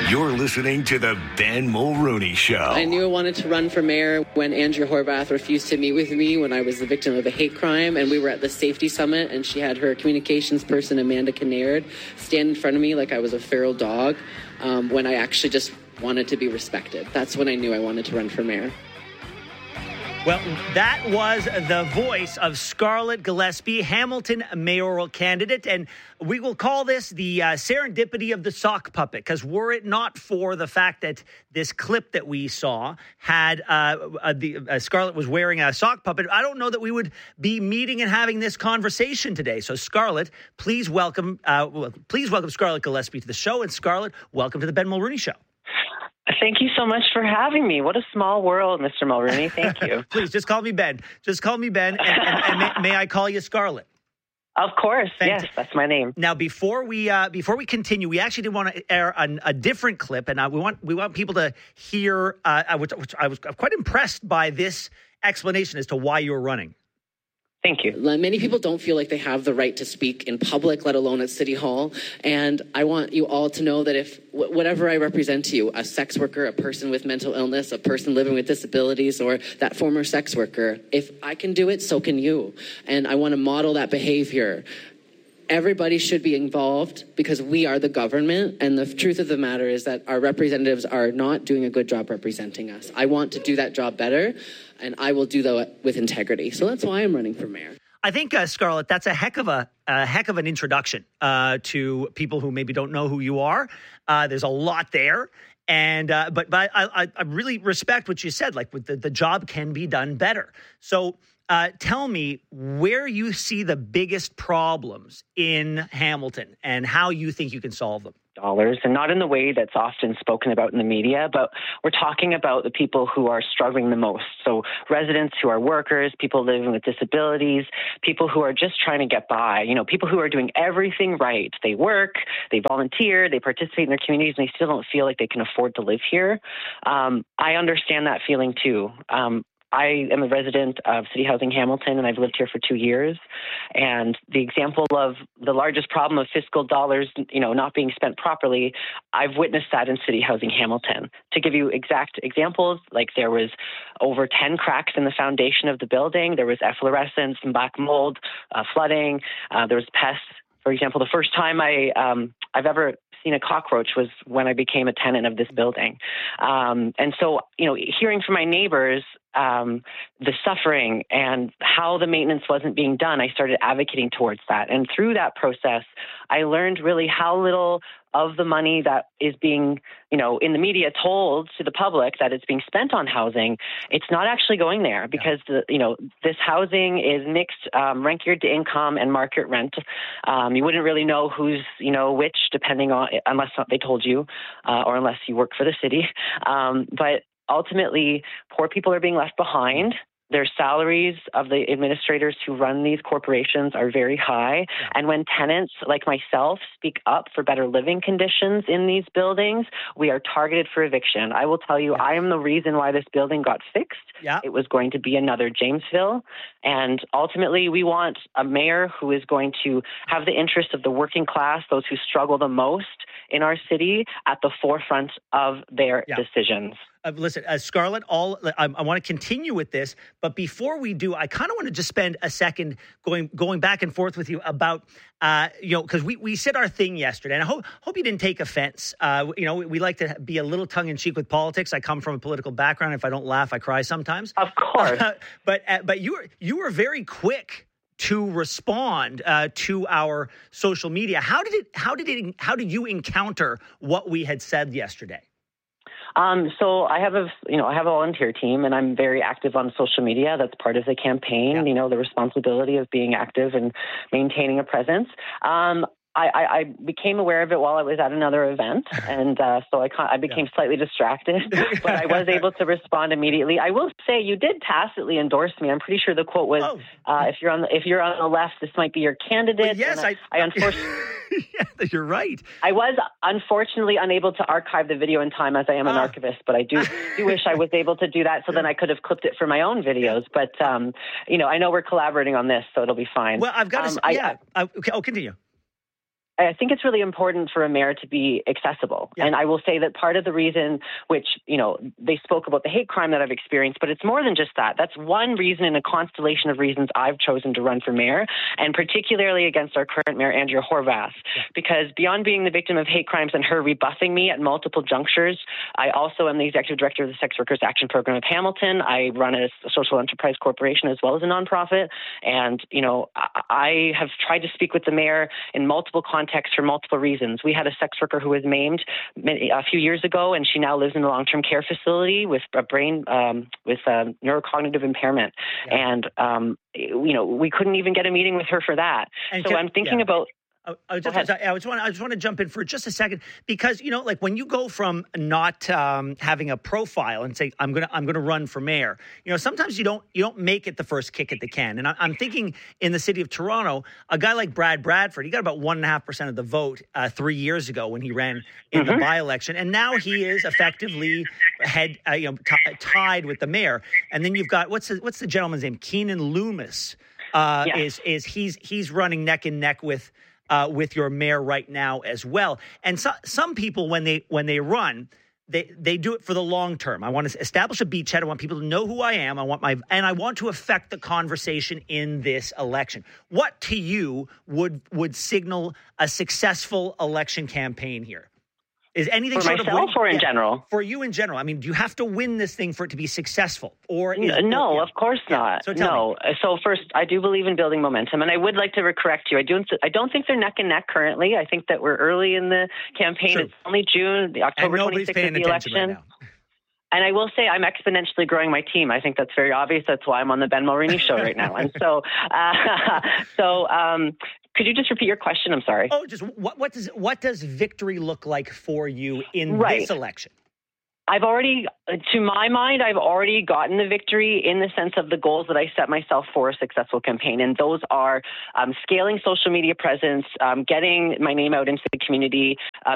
You're listening to the Ben Mulrooney Show. I knew I wanted to run for mayor when Andrea Horwath refused to meet with me when I was the victim of a hate crime, and we were at the safety summit, and she had her communications person, Amanda Kinnaird, stand in front of me like I was a feral dog when I actually just wanted to be respected. That's when I knew I wanted to run for mayor. Well, that was the voice of Scarlett Gillespie, Hamilton mayoral candidate, and we will call this the serendipity of the sock puppet, because were it not for the fact that this clip that we saw had Scarlett was wearing a sock puppet, I don't know that we would be meeting and having this conversation today. So, Scarlett, please welcome Scarlett Gillespie to the show, and Scarlett, welcome to the Ben Mulrooney Show. Thank you so much for having me. What a small world, Mr. Mulrooney. Thank you. Please, just call me Ben. Just call me Ben, and may I call you Scarlett? Of course. Yes, that's my name. Now, before we continue, we actually did want to air a different clip, and we want people to hear. Which I was quite impressed by this explanation as to why you're running. Thank you. Many people don't feel like they have the right to speak in public, let alone at City Hall. And I want you all to know that if whatever I represent to you, a sex worker, a person with mental illness, a person living with disabilities, or that former sex worker, if I can do it, so can you. And I want to model that behavior. Everybody should be involved because we are the government, and the truth of the matter is that our representatives are not doing a good job representing us. I want to do that job better, and I will do that with integrity. So that's why I'm running for mayor. I think, Scarlett, that's a heck of an introduction to people who maybe don't know who you are. There's a lot there. And but I really respect what you said, like with the job can be done better. So tell me where you see the biggest problems in Hamilton and how you think you can solve them. Dollars, and not in the way that's often spoken about in the media, but we're talking about the people who are struggling the most. So residents who are workers, people living with disabilities, people who are just trying to get by, people who are doing everything right. They work, they volunteer, they participate in their communities, and they still don't feel like they can afford to live here. I understand that feeling too. I am a resident of City Housing Hamilton, and I've lived here for 2 years. And the example of the largest problem of fiscal dollars, not being spent properly, I've witnessed that in City Housing Hamilton. To give you exact examples, like there was over 10 cracks in the foundation of the building. There was efflorescence and black mold, flooding. There was pests. For example, the first time I've ever seen a cockroach was when I became a tenant of this building. And so, hearing from my neighbors, the suffering and how the maintenance wasn't being done, I started advocating towards that. And through that process, I learned really how little of the money that is being, in the media told to the public that it's being spent on housing, it's not actually going there because this housing is mixed rent geared to income and market rent. You wouldn't really know who's, which, depending on, unless they told you, or unless you work for the city. But ultimately, poor people are being left behind. Their salaries of the administrators who run these corporations are very high. Yeah. And when tenants like myself speak up for better living conditions in these buildings, we are targeted for eviction. I will tell you, I am the reason why this building got fixed. Yeah. It was going to be another Jamesville. And ultimately, we want a mayor who is going to have the interest of the working class, those who struggle the most in our city, at the forefront of their decisions. Listen, Scarlett, I want to continue with this, but before we do, I kind of want to just spend a second going back and forth with you about, because we said our thing yesterday, and I hope you didn't take offense. We like to be a little tongue-in-cheek with politics. I come from a political background. If I don't laugh, I cry sometimes. Of course. But you were very quick to respond to our social media. How did you encounter what we had said yesterday? So I have a volunteer team, and I'm very active on social media. That's part of the campaign, the responsibility of being active and maintaining a presence. I became aware of it while I was at another event, and so I became slightly distracted, but I was able to respond immediately. I will say you did tacitly endorse me. I'm pretty sure the quote was, "If you're on the left, this might be your candidate." Well, yes, I unfortunately. Yeah, you're right. I was unfortunately unable to archive the video in time, as I am an archivist, but I do wish I was able to do that, so then I could have clipped it for my own videos. But I know we're collaborating on this, so it'll be fine. Well, I've got to say, continue. I think it's really important for a mayor to be accessible. Yeah. And I will say that part of the reason, which, they spoke about the hate crime that I've experienced, but it's more than just that. That's one reason in a constellation of reasons I've chosen to run for mayor, and particularly against our current mayor, Andrea Horwath, because beyond being the victim of hate crimes and her rebuffing me at multiple junctures, I also am the executive director of the Sex Workers Action Program of Hamilton. I run a social enterprise corporation as well as a nonprofit. And, I have tried to speak with the mayor in multiple contexts for multiple reasons. We had a sex worker who was maimed a few years ago, and she now lives in a long-term care facility with a brain, with neurocognitive impairment. Yeah. And, we couldn't even get a meeting with her for that. And so I'm thinking about... I just want to jump in for just a second, because when you go from not having a profile and say I'm gonna run for mayor, sometimes you don't make it the first kick at the can. And I'm thinking in the city of Toronto, a guy like Brad Bradford, he got about 1.5% of the vote 3 years ago when he ran in the by-election, and now he is effectively tied with the mayor. And then you've got what's the gentleman's name? Keenan Loomis he's running neck and neck with your mayor right now as well. And some people, when they run, they do it for the long term. I want to establish a beachhead. I want people to know who I am. I want to affect the conversation in this election. What to you would signal a successful election campaign here? Is anything for myself or in general? For you in general. I mean, do you have to win this thing for it to be successful? Or no, of course not. So no. So first, I do believe in building momentum, and I would like to correct you. I don't think they're neck and neck currently. I think that we're early in the campaign. True. It's only June, the October 26th is the election. Right now. And I will say I'm exponentially growing my team. I think that's very obvious. That's why I'm on the Ben Mulroney show right now. And so, could you just repeat your question? I'm sorry. Oh, just what does victory look like for you in this election? To my mind, I've already gotten the victory in the sense of the goals that I set myself for a successful campaign. And those are scaling social media presence, getting my name out into the community,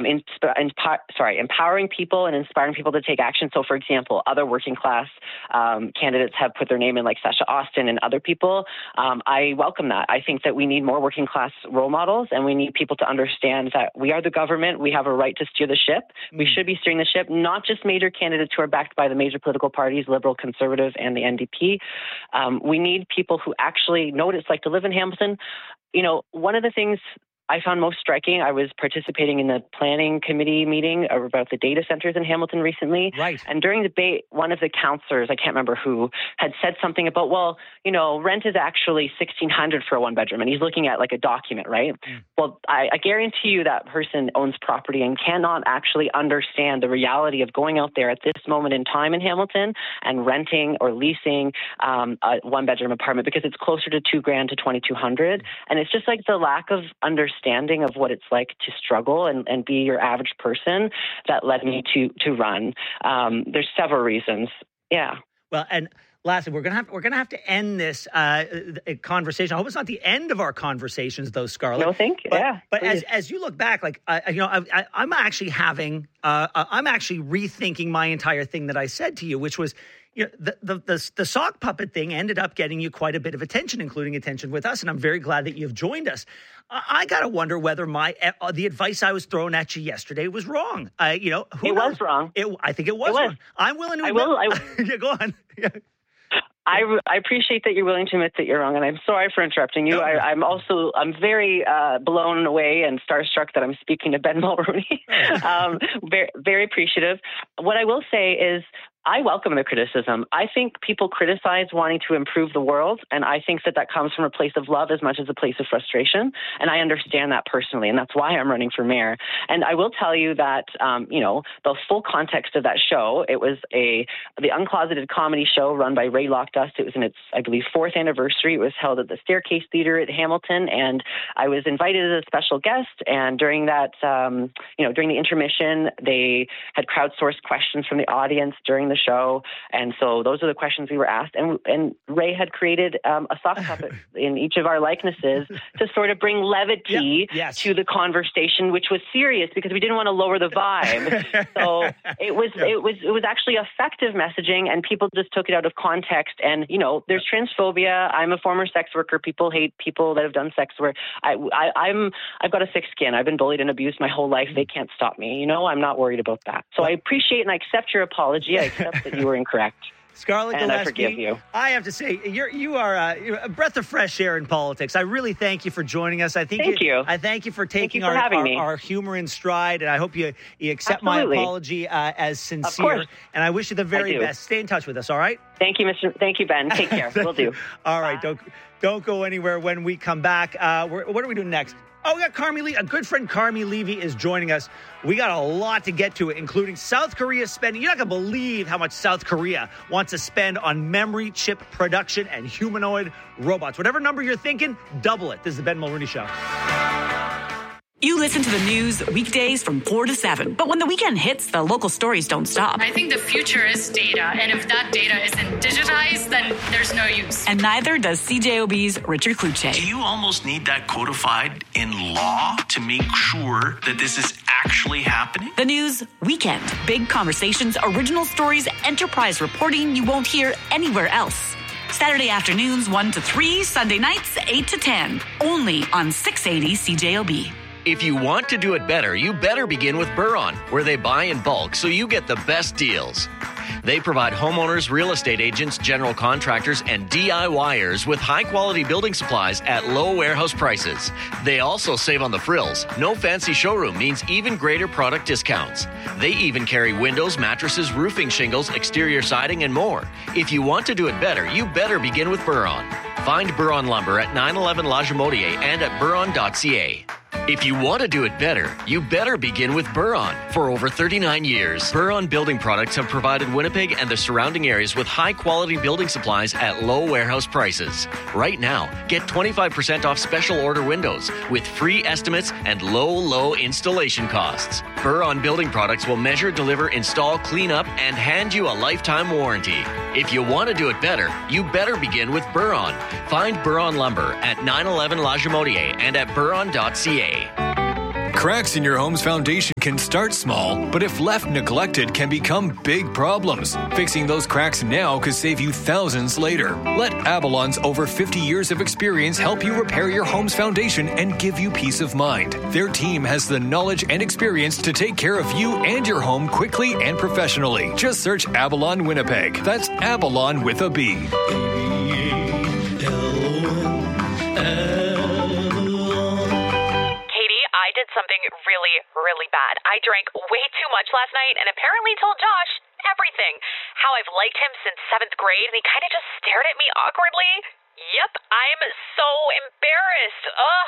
empowering people and inspiring people to take action. So, for example, other working class candidates have put their name in, like Sasha Austin and other people. I welcome that. I think that we need more working class role models, and we need people to understand that we are the government. We have a right to steer the ship. We should be steering the ship, not just major candidates who are backed by the major political parties, Liberal, Conservative, and the NDP. We need people who actually know what it's like to live in Hamilton. One of the things I found most striking, I was participating in the planning committee meeting about the data centers in Hamilton recently. Right. And during the debate, one of the counselors, I can't remember who, had said something about, rent is actually $1,600 for a one bedroom. And he's looking at like a document, right? Well, I guarantee you that person owns property and cannot actually understand the reality of going out there at this moment in time in Hamilton and renting or leasing a one bedroom apartment, because it's closer to $2,000 to $2,200. And it's just like the lack of understanding of what it's like to struggle and be your average person that led me to run. There's several reasons. Yeah. Well, and lastly, we're gonna have to end this conversation. I hope it's not the end of our conversations, though, Scarlett. No, thank you. But as you look back, I'm actually rethinking my entire thing that I said to you, which was, the sock puppet thing ended up getting you quite a bit of attention, including attention with us, and I'm very glad that you've joined us. I got to wonder whether the advice I was throwing at you yesterday was wrong. It was wrong. I think it was wrong. I'm willing to admit. Yeah, go on. Yeah. I appreciate that you're willing to admit that you're wrong, and I'm sorry for interrupting you. I'm very blown away and starstruck that I'm speaking to Ben Mulroney. Very, very appreciative. What I will say is, I welcome the criticism. I think people criticize wanting to improve the world, and I think that comes from a place of love as much as a place of frustration, and I understand that personally, and that's why I'm running for mayor. And I will tell you that, the full context of that show, it was the Uncloseted comedy show run by Ray Lockdust. It was in its, I believe, 4th anniversary. It was held at the Staircase Theatre at Hamilton, and I was invited as a special guest, and during that, during the intermission, they had crowdsourced questions from the audience during the the show. And so those are the questions we were asked. And Ray had created a sock puppet in each of our likenesses to sort of bring levity to the conversation, which was serious because we didn't want to lower the vibe. So it was actually effective messaging, and people just took it out of context. And, you know, there's transphobia. I'm a former sex worker. People hate people that have done sex work. I've got a thick skin. I've been bullied and abused my whole life. They can't stop me. You know, I'm not worried about that. So I appreciate and I accept your apology. I accept that you were incorrect. Scarlett and Gillespie, I forgive you. I have to say, you are a breath of fresh air in politics. I really thank you for joining us. I thank you. I thank you for taking our humor in stride, and I hope you accept my apology as sincere. And I wish you the very best. Stay in touch with us, all right? Thank you, Ben. Take care. Will do. All right, don't go anywhere when we come back. What are we doing next? Oh, we got Carmi Levy. A good friend, Carmi Levy, is joining us. We got a lot to get to, including South Korea spending. You're not going to believe how much South Korea wants to spend on memory chip production and humanoid robots. Whatever number you're thinking, double it. This is the Ben Mulroney Show. You listen to the news weekdays from 4 to 7. But when the weekend hits, the local stories don't stop. I think the future is data. And if that data isn't digitized, then there's no use. And neither does CJOB's Richard Kluche. Do you almost need that codified in law to make sure that this is actually happening? The news weekend. Big conversations, original stories, enterprise reporting you won't hear anywhere else. Saturday afternoons 1 to 3, Sunday nights 8 to 10. Only on 680 CJOB. If you want to do it better, you better begin with Buron, where they buy in bulk so you get the best deals. They provide homeowners, real estate agents, general contractors, and DIYers with high-quality building supplies at low warehouse prices. They also save on the frills. No fancy showroom means even greater product discounts. They even carry windows, mattresses, roofing shingles, exterior siding, and more. If you want to do it better, you better begin with Buron. Find Buron Lumber at 911 La Jamodier and at buron.ca. If you want to do it better, you better begin with Buron. For over 39 years, Buron Building Products have provided Winnipeg and the surrounding areas with high-quality building supplies at low warehouse prices. Right now, get 25% off special order windows with free estimates and low installation costs. Buron Building Products will measure, deliver, install, clean up, and hand you a lifetime warranty. If you want to do it better, you better begin with Buron. Find Buron Lumber at 911 La Jamodier and at buron.ca. Cracks in your home's foundation can start small, but if left neglected can become big problems. Fixing those cracks now could save you thousands later. Let Avalon's over 50 years of experience help you repair your home's foundation and give you peace of mind. Their team has the knowledge and experience to take care of you and your home quickly and professionally. Just search Avalon Winnipeg. That's Avalon with a B. I did something really, really bad. I drank way too much last night and apparently told Josh everything. How I've liked him since 7th grade, and he kind of just stared at me awkwardly. Yep, I'm so embarrassed. Ugh.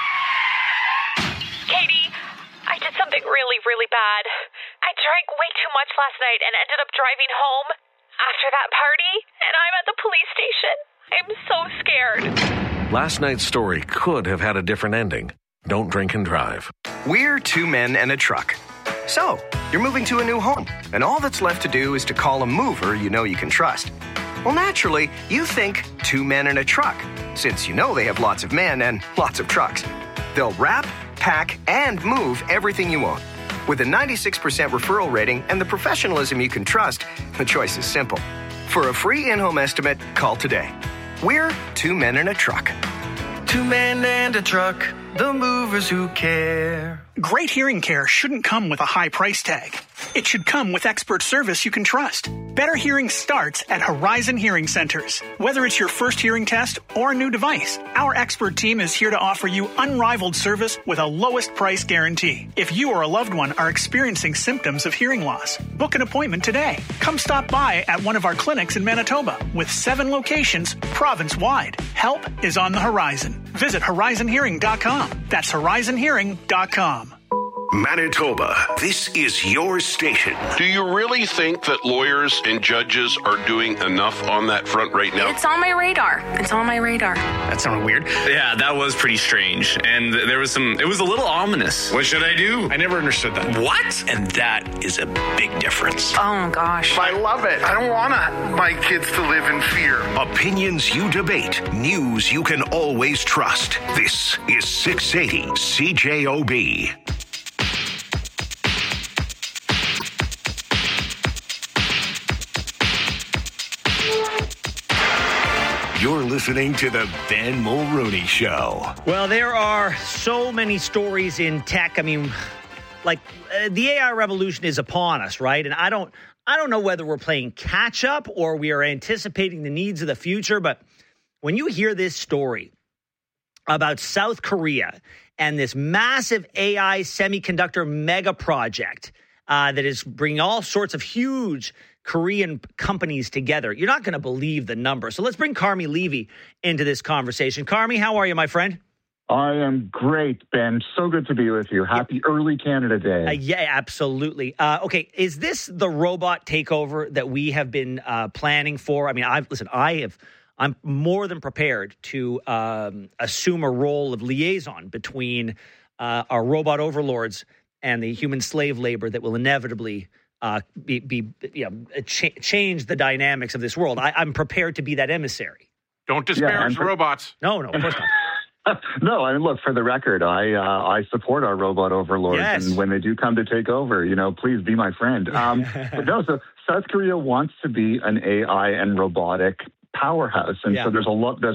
Katie, I did something really, really bad. I drank way too much last night and ended up driving home after that party, and I'm at the police station. I'm so scared. Last night's story could have had a different ending. Don't drink and drive. We're two men and a truck. So, you're moving to a new home, and all that's left to do is to call a mover you know you can trust. Well, naturally, you think two men and a truck, since you know they have lots of men and lots of trucks. They'll wrap, pack, and move everything you own. With a 96% referral rating and the professionalism you can trust, the choice is simple. For a free in-home estimate, call today. We're two men and a truck. Two men and a truck, the movers who care. Great hearing care shouldn't come with a high price tag. It should come with expert service you can trust. Better hearing starts at Horizon Hearing Centers. Whether it's your first hearing test or a new device, our expert team is here to offer you unrivaled service with a lowest price guarantee. If you or a loved one are experiencing symptoms of hearing loss, book an appointment today. Come stop by at one of our clinics in Manitoba with 7 locations province-wide. Help is on the horizon. Visit horizonhearing.com. That's horizonhearing.com. Manitoba, this is your station. Do you really think that lawyers and judges are doing enough on that front right now? It's on my radar. That sounded weird. Yeah, that was pretty strange. And there was it was a little ominous. What should I do? I never understood that. What? And that is a big difference. Oh, gosh. I love it. I don't want my kids to live in fear. Opinions you debate, news you can always trust. This is 680 CJOB. You're listening to the Ben Mulrooney Show. Well, there are so many stories in tech. I mean, like the AI revolution is upon us, right? And I don't know whether we're playing catch up or we are anticipating the needs of the future. But when you hear this story about South Korea and this massive AI semiconductor mega project that is bringing all sorts of huge Korean companies together, you're not going to believe the number. So let's bring Carmi Levy into this conversation. Carmi, how are you, my friend? I am great, Ben. So good to be with you. Happy early Canada Day. Yeah, absolutely. Okay, is this the robot takeover that we have been planning for? I mean, I'm more than prepared to assume a role of liaison between our robot overlords and the human slave labor that will inevitably change the dynamics of this world. I'm prepared to be that emissary. Don't disparage robots. No, of course not. No, I mean, look, for the record, I support our robot overlords, yes. And when they do come to take over, please be my friend. But no, so South Korea wants to be an AI and robotic powerhouse, and so there's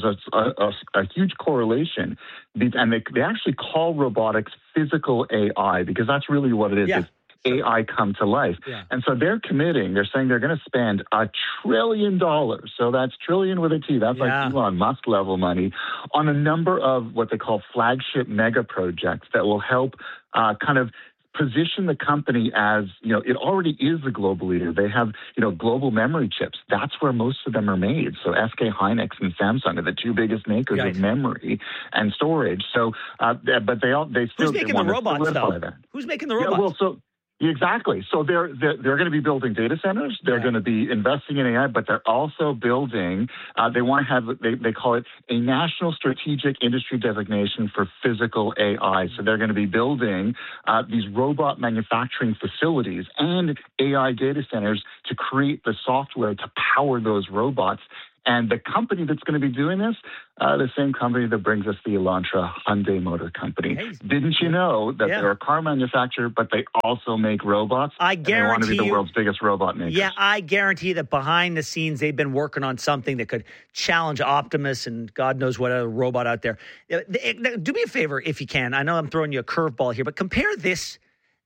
a huge correlation, and they actually call robotics physical AI because that's really what it is. It's AI come to life. Yeah. And so they're saying they're going to spend $1 trillion. So that's trillion with a T. That's like Elon Musk level money on a number of what they call flagship mega projects that will help kind of position the company as, it already is the global leader. They have, global memory chips. That's where most of them are made. So SK Hynix and Samsung are the two biggest makers of memory and storage. So, but they still Who's making the robots though? Who's making the robots? Exactly. So they're going to be building data centers. They're going to be investing in AI, but they're also building. They want to have. They call it a national strategic industry designation for physical AI. So they're going to be building these robot manufacturing facilities and AI data centers to create the software to power those robots. And the company that's going to be doing this, the same company that brings us the Elantra Hyundai Motor Company. Hey. Didn't you know that they're a car manufacturer, but they also make robots? I guarantee they want to be the world's biggest robot maker. Yeah, I guarantee that behind the scenes, they've been working on something that could challenge Optimus and God knows what other robot out there. Do me a favor, if you can. I know I'm throwing you a curveball here, but compare this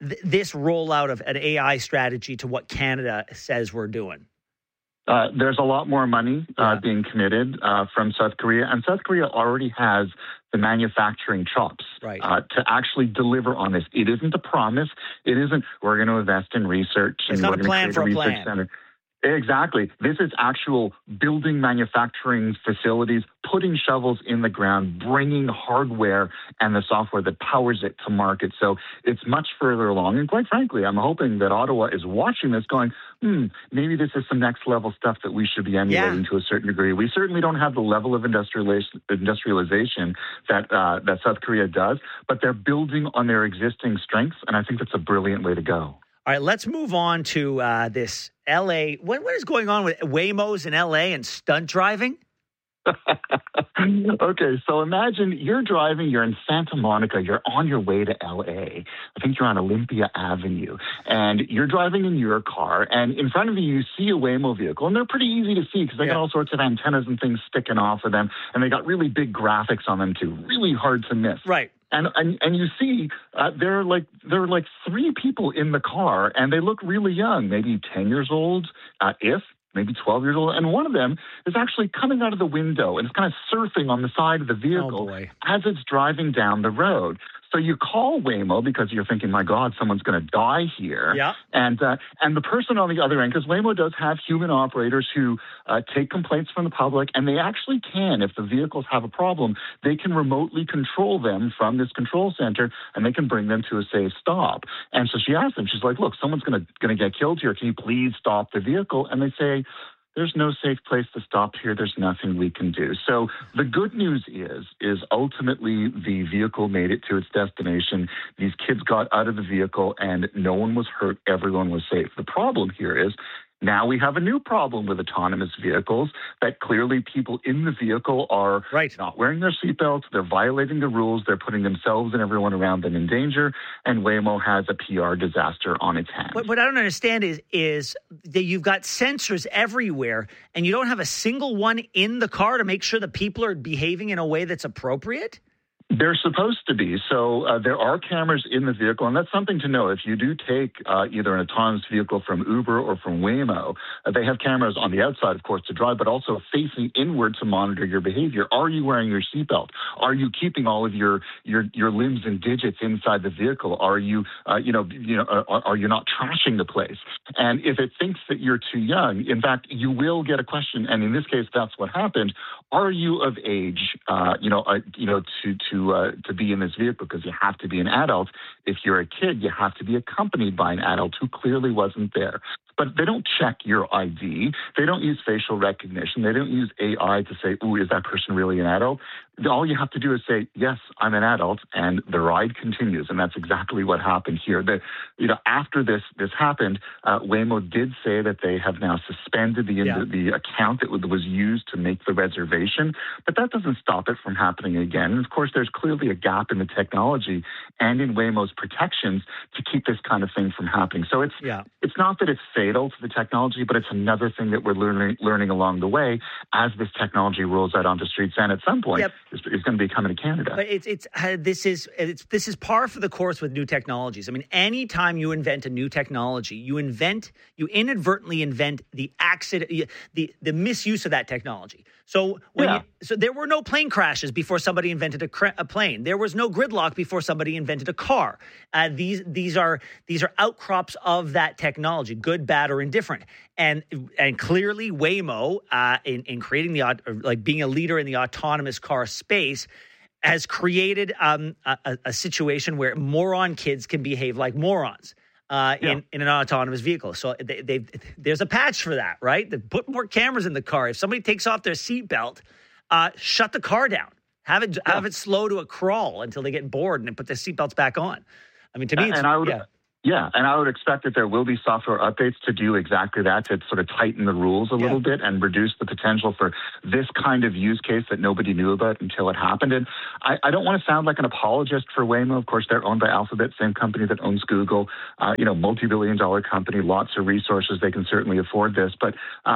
rollout of an AI strategy to what Canada says we're doing. There's a lot more money being committed from South Korea, and South Korea already has the manufacturing chops to actually deliver on this. It isn't a promise. It isn't, we're going to invest in research. It's not a plan for a plan. Center. Exactly. This is actual building manufacturing facilities, putting shovels in the ground, bringing hardware and the software that powers it to market. So it's much further along. And quite frankly, I'm hoping that Ottawa is watching this going, maybe this is some next level stuff that we should be emulating to a certain degree. We certainly don't have the level of industrialization that South Korea does, but they're building on their existing strengths. And I think that's a brilliant way to go. All right, let's move on to this L.A. What is going on with Waymos in L.A. and stunt driving? Okay, so imagine you're driving, you're in Santa Monica, you're on your way to L.A. I think you're on Olympia Avenue, and you're driving in your car, and in front of you see a Waymo vehicle, and they're pretty easy to see because they got all sorts of antennas and things sticking off of them, and they got really big graphics on them too, really hard to miss. Right. And you see, there are like three people in the car, and they look really young, maybe 10 years old, maybe 12 years old. And one of them is actually coming out of the window and it's kind of surfing on the side of the vehicle as it's driving down the road. So you call Waymo because you're thinking, my God, someone's going to die here. Yeah. And the person on the other end, because Waymo does have human operators who take complaints from the public, and they actually can, if the vehicles have a problem, they can remotely control them from this control center, and they can bring them to a safe stop. And so she asked them, she's like, look, someone's going to get killed here. Can you please stop the vehicle? And they say, there's no safe place to stop here. There's nothing we can do. So the good news is ultimately the vehicle made it to its destination. These kids got out of the vehicle and no one was hurt. Everyone was safe. The problem here is now we have a new problem with autonomous vehicles that clearly people in the vehicle are not wearing their seatbelts. They're violating the rules. They're putting themselves and everyone around them in danger. And Waymo has a PR disaster on its hands. What I don't understand is that you've got sensors everywhere and you don't have a single one in the car to make sure that people are behaving in a way that's appropriate? They're supposed to be. So there are cameras in the vehicle, and that's something to know. If you do take either an autonomous vehicle from Uber or from Waymo, they have cameras on the outside, of course, to drive, but also facing inward to monitor your behavior. Are you wearing your seatbelt? Are you keeping all of your limbs and digits inside the vehicle? Are you, are you not trashing the place? And if it thinks that you're too young, in fact, you will get a question. And in this case, that's what happened. Are you of age, to be in this vehicle? Because you have to be an adult. If you're a kid, you have to be accompanied by an adult who clearly wasn't there. But they don't check your ID. They don't use facial recognition. They don't use AI to say, ooh, is that person really an adult? All you have to do is say, yes, I'm an adult, and the ride continues. And that's exactly what happened here. After this happened, Waymo did say that they have now suspended the account that was used to make the reservation. But that doesn't stop it from happening again. And of course, there's clearly a gap in the technology and in Waymo's protections to keep this kind of thing from happening. So it's not that it's fatal to the technology, but it's another thing that we're learning along the way as this technology rolls out onto streets, and at some point it's going to be coming to Canada. But this is par for the course with new technologies. I mean, anytime you invent a new technology, you inadvertently invent the accident, the misuse of that technology. So so there were no plane crashes before somebody invented a plane. There was no gridlock before somebody invented a car. These are outcrops of that technology, good, bad, or indifferent. And clearly Waymo, in creating being a leader in the autonomous car space, has created a situation where moron kids can behave like morons. In an autonomous vehicle. So there's a patch for that, right? They put more cameras in the car. If somebody takes off their seatbelt, shut the car down. Have it slow to a crawl until they get bored and then put their seatbelts back on. I mean, to me, and I would expect that there will be software updates to do exactly that, to sort of tighten the rules a little bit and reduce the potential for this kind of use case that nobody knew about until it happened. And I don't want to sound like an apologist for Waymo. Of course, they're owned by Alphabet, same company that owns Google, multi-billion-dollar company, lots of resources. They can certainly afford this. But,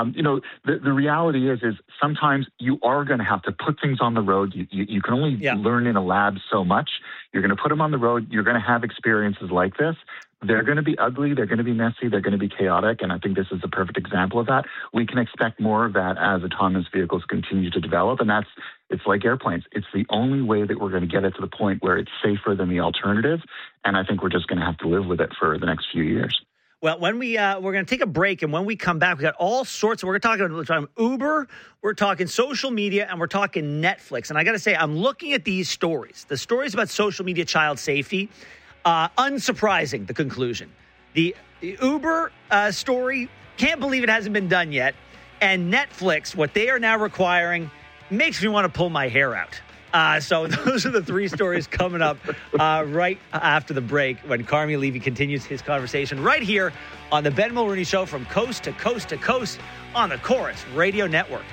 the reality is sometimes you are going to have to put things on the road. You can only learn in a lab so much. You're going to put them on the road. You're going to have experiences like this. They're going to be ugly, they're going to be messy, they're going to be chaotic, and I think this is a perfect example of that. We can expect more of that as autonomous vehicles continue to develop, and it's like airplanes. It's the only way that we're going to get it to the point where it's safer than the alternative, and I think we're just going to have to live with it for the next few years. Well, when we're going to take a break, and when we come back, we got all sorts. We're talking about Uber, we're talking social media, and we're talking Netflix. And I got to say, I'm looking at these stories, the stories about social media child safety. Unsurprising, the conclusion. The Uber story, can't believe it hasn't been done yet. And Netflix, what they are now requiring, makes me want to pull my hair out. So those are the three stories coming up right after the break when Carmi Levy continues his conversation right here on the Ben Mulroney Show from coast to coast to coast on the Chorus Radio Network.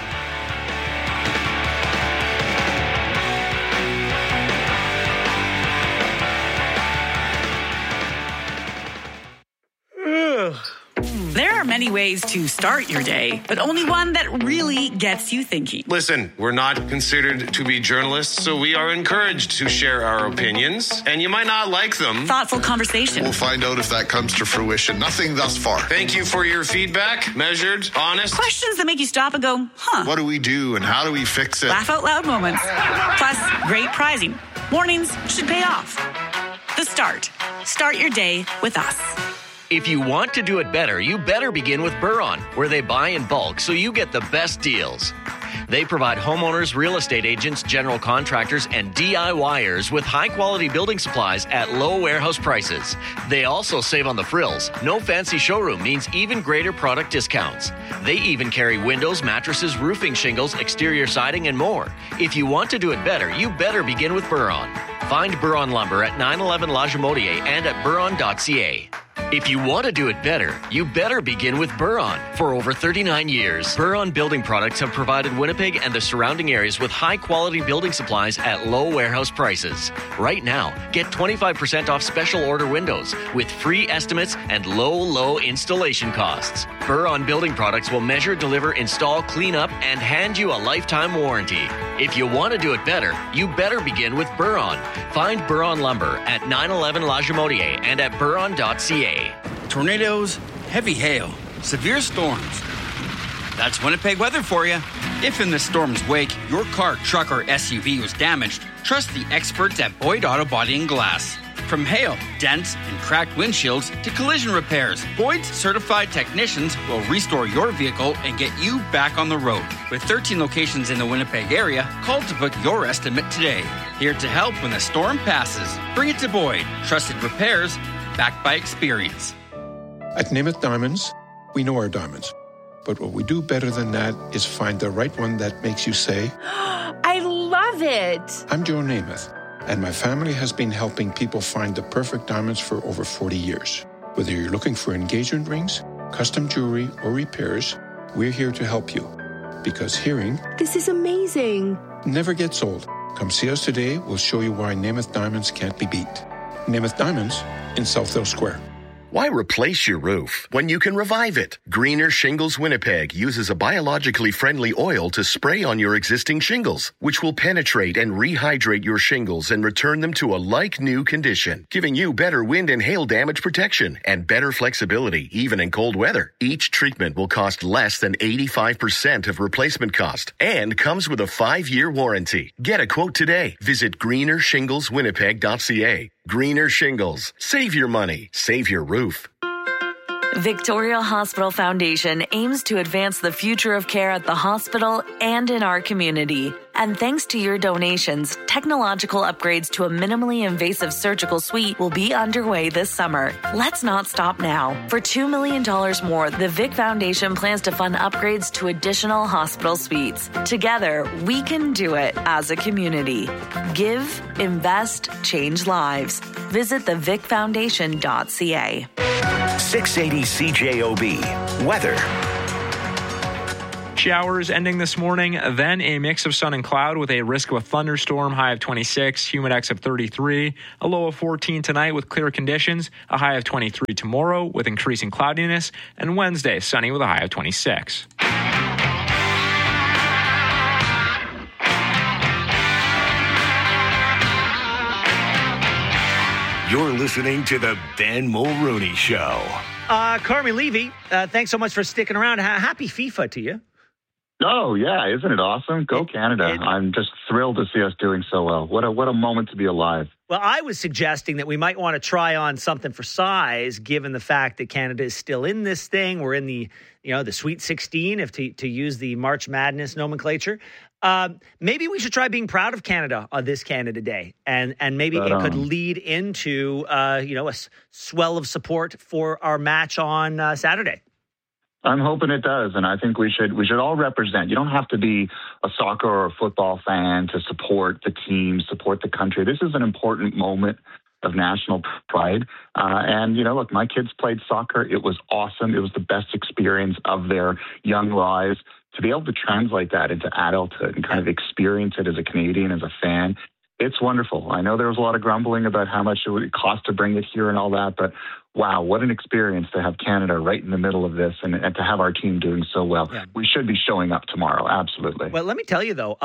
There are many ways to start your day, but only one that really gets you thinking. Listen, we're not considered to be journalists, so we are encouraged to share our opinions, and you might not like them. Thoughtful conversation. We'll find out if that comes to fruition. Nothing thus far. Thank you for your feedback. Measured, honest. Questions that make you stop and go, huh? What do we do and how do we fix it? Laugh out loud moments. Plus, great prizing. Mornings should pay off. The Start. Start your day with us. If you want to do it better, you better begin with Buron, where they buy in bulk so you get the best deals. They provide homeowners, real estate agents, general contractors, and DIYers with high-quality building supplies at low warehouse prices. They also save on the frills. No fancy showroom means even greater product discounts. They even carry windows, mattresses, roofing shingles, exterior siding, and more. If you want to do it better, you better begin with Buron. Find Buron Lumber at 911 La Jamodier and at buron.ca. If you want to do it better, you better begin with Buron. For over 39 years, Buron Building Products have provided Winnipeg and the surrounding areas with high-quality building supplies at low warehouse prices. Right now, get 25% off special order windows with free estimates and low installation costs. Buron Building Products will measure, deliver, install, clean up, and hand you a lifetime warranty. If you want to do it better, you better begin with Buron. Find Buron Lumber at 911 La Jamodier and at buron.ca. Tornadoes, heavy hail, severe storms. That's Winnipeg weather for you. If in the storm's wake, your car, truck, or SUV was damaged, trust the experts at Boyd Auto Body and Glass. From hail, dents, and cracked windshields to collision repairs, Boyd's certified technicians will restore your vehicle and get you back on the road. With 13 locations in the Winnipeg area, call to book your estimate today. Here to help when the storm passes. Bring it to Boyd. Trusted repairs, backed by experience. At Namath Diamonds, we know our diamonds. But what we do better than that is find the right one that makes you say, I love it. I'm Joe Namath, and my family has been helping people find the perfect diamonds for over 40 years. Whether you're looking for engagement rings, custom jewelry, or repairs, we're here to help you. Because hearing, this is amazing, never gets old. Come see us today. We'll show you why Namath Diamonds can't be beat. Namath Diamonds in Southdale Square. Why replace your roof when you can revive it? Greener Shingles Winnipeg uses a biologically friendly oil to spray on your existing shingles, which will penetrate and rehydrate your shingles and return them to a like-new condition, giving you better wind and hail damage protection and better flexibility, even in cold weather. Each treatment will cost less than 85% of replacement cost and comes with a 5-year warranty. Get a quote today. Visit greenershingleswinnipeg.ca. Greener Shingles. Save your money. Save your roof. Victoria Hospital Foundation aims to advance the future of care at the hospital and in our community. And thanks to your donations, technological upgrades to a minimally invasive surgical suite will be underway this summer. Let's not stop now. For $2 million more, the Vic Foundation plans to fund upgrades to additional hospital suites. Together, we can do it as a community. Give, invest, change lives. Visit thevicfoundation.ca. 680 CJOB. Weather. Showers ending this morning, then a mix of sun and cloud with a risk of a thunderstorm, high of 26, humidex of 33, a low of 14 tonight with clear conditions, a high of 23 tomorrow with increasing cloudiness, and Wednesday sunny with a high of 26. You're listening to the Ben Mulrooney Show. Carmi Levy, thanks so much for sticking around. Happy FIFA to you. Oh, yeah. Isn't it awesome? Go Canada. I'm just thrilled to see us doing so well. What a moment to be alive. Well, I was suggesting that we might want to try on something for size, given the fact that Canada is still in this thing. We're in the Sweet 16, if to use the March Madness nomenclature. Maybe we should try being proud of Canada on this Canada Day, and maybe it could lead into a swell of support for our match on Saturday. I'm hoping it does, and I think we should all represent. You don't have to be a soccer or a football fan to support the team, support the country. This is an important moment of national pride. And look, my kids played soccer. It was awesome. It was the best experience of their young lives. To be able to translate that into adulthood and kind of experience it as a Canadian, as a fan, it's wonderful. I know there was a lot of grumbling about how much it would cost to bring it here and all that, but wow, what an experience to have Canada right in the middle of this and to have our team doing so well. Yeah. We should be showing up tomorrow. Absolutely. Well, let me tell you, though,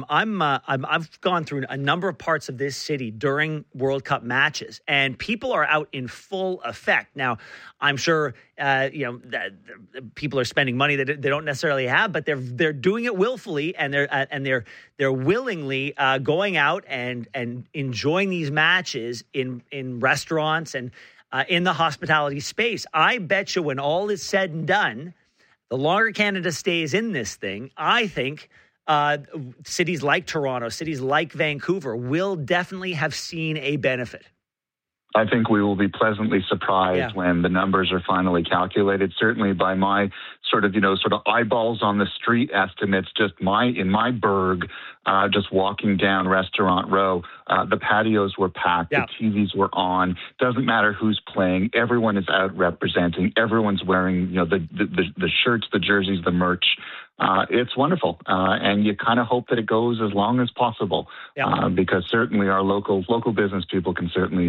I've gone through a number of parts of this city during World Cup matches, and people are out in full effect. Now, I'm sure, that people are spending money that they don't necessarily have, but they're doing it willfully, and they're willingly going out and enjoying these matches in restaurants and in the hospitality space. I bet you when all is said and done, the longer Canada stays in this thing, I think cities like Toronto, cities like Vancouver will definitely have seen a benefit. I think we will be pleasantly surprised when the numbers are finally calculated. Certainly by my sort of eyeballs on the street estimates, in my burg, just walking down Restaurant Row, the patios were packed, the TVs were on. Doesn't matter who's playing. Everyone is out representing. Everyone's wearing, the shirts, the jerseys, the merch. It's wonderful, and you kind of hope that it goes as long as possible, because certainly our local business people can certainly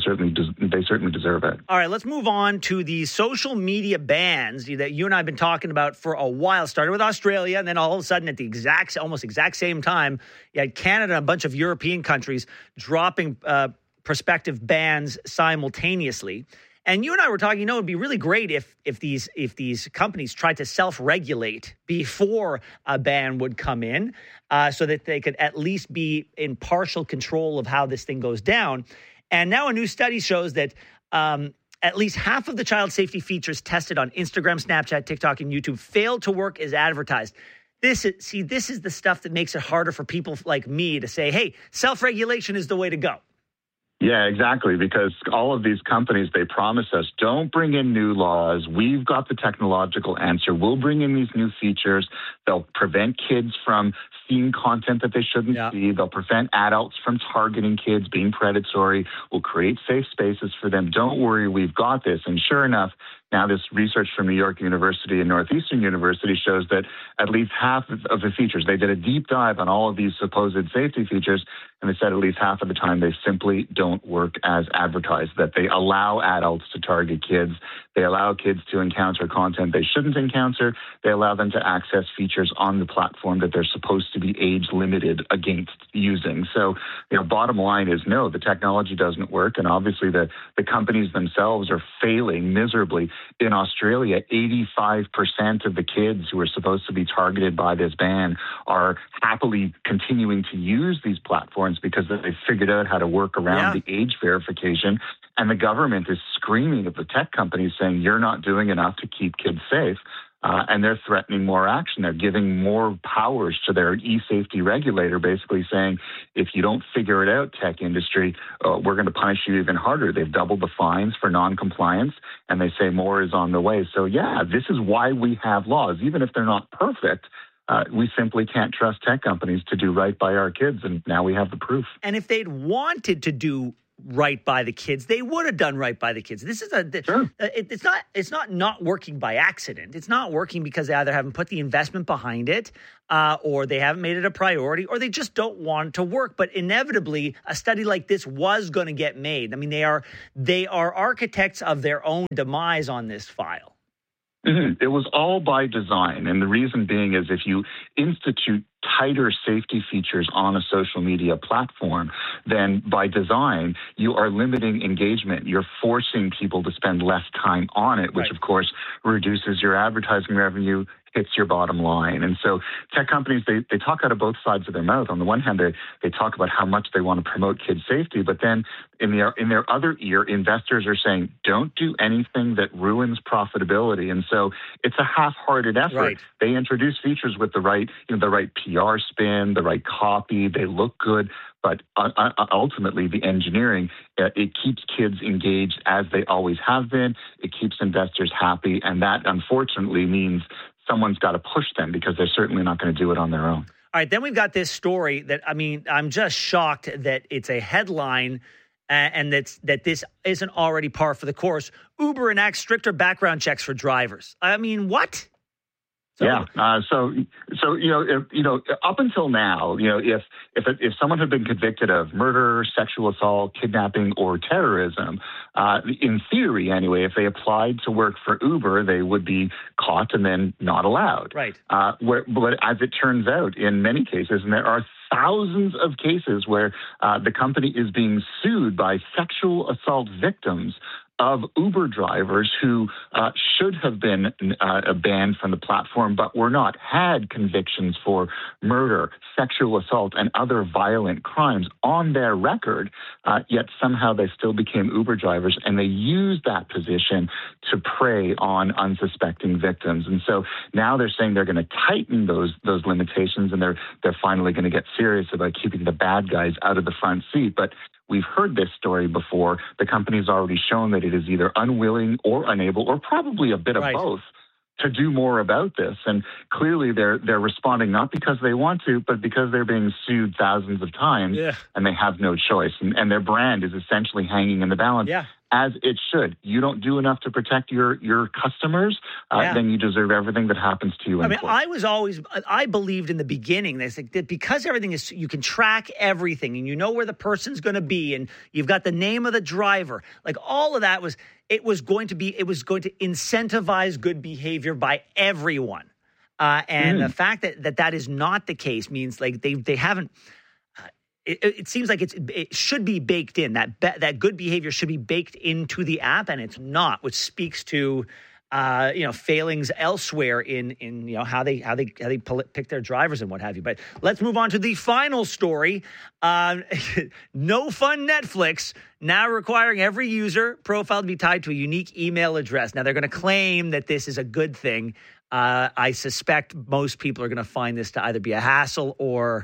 deserve it. All right, let's move on to the social media bans that you and I have been talking about for a while. Started with Australia, and then all of a sudden, at the almost exact same time, you had Canada and a bunch of European countries dropping prospective bans simultaneously. And you and I were talking, it would be really great if these companies tried to self-regulate before a ban would come in, so that they could at least be in partial control of how this thing goes down. And now a new study shows that at least half of the child safety features tested on Instagram, Snapchat, TikTok, and YouTube failed to work as advertised. This is the stuff that makes it harder for people like me to say, hey, self-regulation is the way to go. Yeah, exactly, because all of these companies, they promise us, don't bring in new laws. We've got the technological answer. We'll bring in these new features. They'll prevent kids from seeing content that they shouldn't see. They'll prevent adults from targeting kids, being predatory. We'll create safe spaces for them. Don't worry, we've got this. And sure enough, now this research from New York University and Northeastern University shows that at least half of the features, they did a deep dive on all of these supposed safety features, and they said at least half of the time they simply don't work as advertised, that they allow adults to target kids. They allow kids to encounter content they shouldn't encounter. They allow them to access features on the platform that they're supposed to be age limited against using. So, bottom line is no, the technology doesn't work. And obviously the companies themselves are failing miserably. In Australia, 85% of the kids who are supposed to be targeted by this ban are happily continuing to use these platforms because they've figured out how to work around the age verification. And the government is screaming at the tech companies saying, you're not doing enough to keep kids safe. And they're threatening more action. They're giving more powers to their e-safety regulator, basically saying, if you don't figure it out, tech industry, we're going to punish you even harder. They've doubled the fines for non-compliance, and they say more is on the way. So, this is why we have laws. Even if they're not perfect, we simply can't trust tech companies to do right by our kids, and now we have the proof. And if they'd wanted to do right by the kids, they would have done right by the kids. This is it's not working by accident. It's not working because they either haven't put the investment behind it, or they haven't made it a priority, or they just don't want it to work. But inevitably, a study like this was going to get made. I mean, they are architects of their own demise on this file. Mm-hmm. It was all by design. And the reason being is if you institute tighter safety features on a social media platform, then by design, you are limiting engagement. You're forcing people to spend less time on it, which of course reduces your advertising revenue, hits your bottom line. And so tech companies, they talk out of both sides of their mouth. On the one hand, they talk about how much they want to promote kid safety, but then in their other ear, investors are saying, don't do anything that ruins profitability. And so it's a half-hearted effort. Right. They introduce features with the right PR spin, the right copy. They look good, but ultimately the engineering, it keeps kids engaged as they always have been. It keeps investors happy, and that unfortunately means someone's got to push them because they're certainly not going to do it on their own. All right, then we've got this story that, I'm just shocked that it's a headline and that this isn't already par for the course. Uber enacts stricter background checks for drivers. I mean, what? So up until now, if someone had been convicted of murder, sexual assault, kidnapping, or terrorism, in theory anyway, if they applied to work for Uber, they would be caught and then not allowed. Right. But as it turns out, in many cases, and there are thousands of cases where the company is being sued by sexual assault victims of Uber drivers who should have been banned from the platform but were not, had convictions for murder, sexual assault, and other violent crimes on their record, yet somehow they still became Uber drivers, and they used that position to prey on unsuspecting victims. And so now they're saying they're going to tighten those limitations, and they're finally going to get serious about keeping the bad guys out of the front seat. But we've heard this story before. The company's already shown that it is either unwilling or unable, or probably a bit of both, to do more about this. And clearly they're responding not because they want to, but because they're being sued thousands of times, and they have no choice. And their brand is essentially hanging in the balance. As it should. You don't do enough to protect your customers, then you deserve everything that happens to you. I believed in the beginning that because everything is, you can track everything and you know where the person's going to be and you've got the name of the driver. Like all of that was going to incentivize good behavior by everyone. And the fact that is not the case means like they haven't. It seems like it should be baked in. That good behavior should be baked into the app, and it's not, which speaks to failings elsewhere in how they pick their drivers and what have you. But let's move on to the final story. No Fun Netflix now requiring every user profile to be tied to a unique email address. Now they're going to claim that this is a good thing. I suspect most people are going to find this to either be a hassle or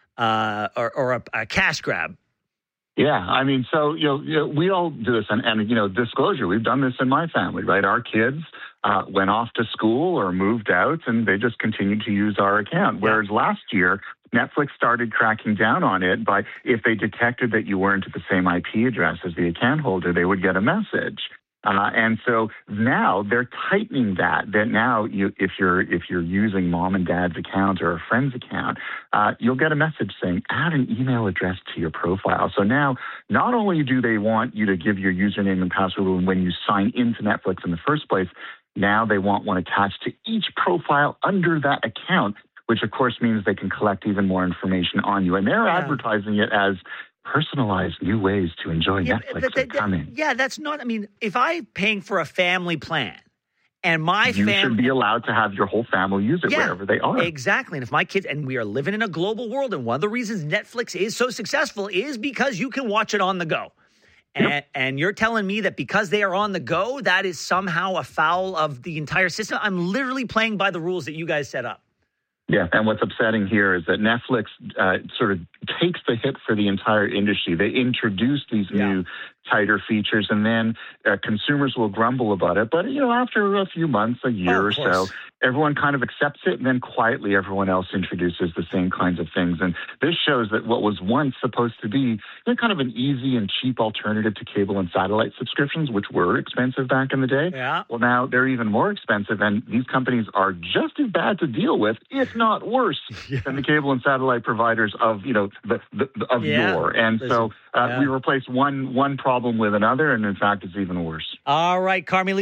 a cash grab. Yeah, I mean, so we all do this, and disclosure. We've done this in my family, right? Our kids went off to school or moved out, and they just continued to use our account. Whereas last year, Netflix started cracking down on it by if they detected that you weren't at the same IP address as the account holder, they would get a message. And so now they're tightening that now if you're using mom and dad's account or a friend's account, you'll get a message saying, add an email address to your profile. So now not only do they want you to give your username and password when you sign into Netflix in the first place, now they want one attached to each profile under that account, which of course means they can collect even more information on you. And they're advertising it as personalized new ways to enjoy Netflix are coming. That's not, if I'm paying for a family plan and you should be allowed to have your whole family use it wherever they are. Exactly. And if my kids, and we are living in a global world, and one of the reasons Netflix is so successful is because you can watch it on the go. And you're telling me that because they are on the go, that is somehow a foul of the entire system? I'm literally playing by the rules that you guys set up. Yeah, and what's upsetting here is that Netflix sort of takes the hit for the entire industry. They introduce these new tighter features, and then consumers will grumble about it. But, after a few months, a year or so, everyone kind of accepts it, and then quietly everyone else introduces the same kinds of things. And this shows that what was once supposed to be kind of an easy and cheap alternative to cable and satellite subscriptions, which were expensive back in the day, well, now they're even more expensive, and these companies are just as bad to deal with, if not worse, than the cable and satellite providers of, yore. And so we replace one problem with another, and in fact, it's even worse. All right, Carmi Lee.